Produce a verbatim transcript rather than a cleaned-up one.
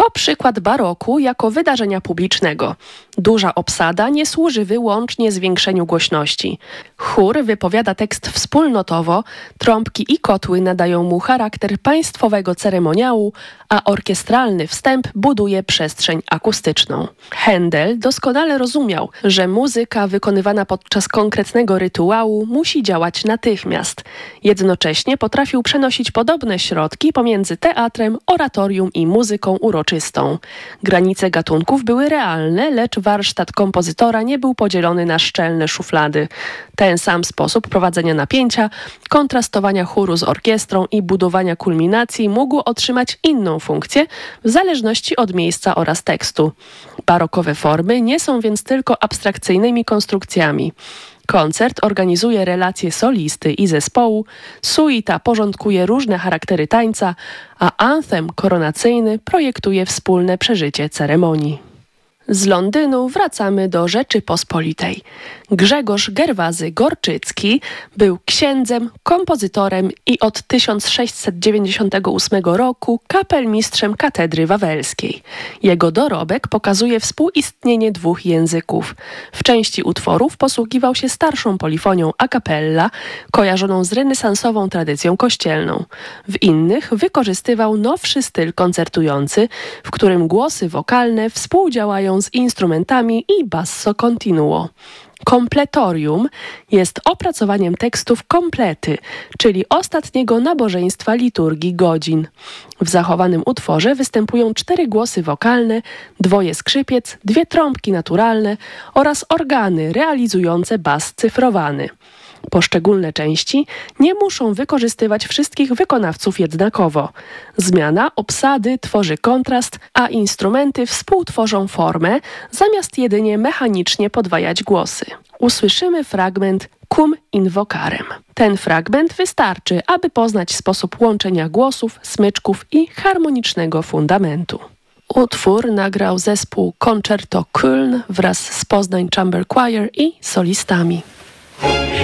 To przykład baroku jako wydarzenia publicznego. Duża obsada nie służy wyłącznie zwiększeniu głośności. Chór wypowiada tekst wspólnotowo, trąbki i kotły nadają mu charakter państwowego ceremoniału, a orkiestralny wstęp buduje przestrzeń akustyczną. Händel doskonale rozumiał, że muzyka wykonywana podczas konkretnego rytuału musi działać natychmiast. Jednocześnie potrafił przenosić podobne środki pomiędzy teatrem, oratorium i muzyką uroczystą. Granice gatunków były realne, lecz warsztat kompozytora nie był podzielony na szczelne szuflady. Ten sam sposób prowadzenia napięcia, kontrastowania chóru z orkiestrą i budowania kulminacji mógł otrzymać inną funkcję w zależności od miejsca oraz tekstu. Barokowe formy nie są więc tylko abstrakcyjnymi konstrukcjami. Koncert organizuje relacje solisty i zespołu, suita porządkuje różne charaktery tańca, a anthem koronacyjny projektuje wspólne przeżycie ceremonii. Z Londynu wracamy do Rzeczypospolitej. Grzegorz Gerwazy Gorczycki był księdzem, kompozytorem i od tysiąc sześćset dziewięćdziesiątego ósmego roku kapelmistrzem katedry wawelskiej. Jego dorobek pokazuje współistnienie dwóch języków. W części utworów posługiwał się starszą polifonią a cappella, kojarzoną z renesansową tradycją kościelną. W innych wykorzystywał nowszy styl koncertujący, w którym głosy wokalne współdziałają z instrumentami i basso continuo. Kompletorium jest opracowaniem tekstów komplety, czyli ostatniego nabożeństwa liturgii godzin. W zachowanym utworze występują cztery głosy wokalne, dwoje skrzypiec, dwie trąbki naturalne oraz organy realizujące bas cyfrowany. Poszczególne części nie muszą wykorzystywać wszystkich wykonawców jednakowo. Zmiana obsady tworzy kontrast, a instrumenty współtworzą formę, zamiast jedynie mechanicznie podwajać głosy. Usłyszymy fragment Cum invocarem. Ten fragment wystarczy, aby poznać sposób łączenia głosów, smyczków i harmonicznego fundamentu. Utwór nagrał zespół Concerto Köln wraz z Poznań Chamber Choir i solistami.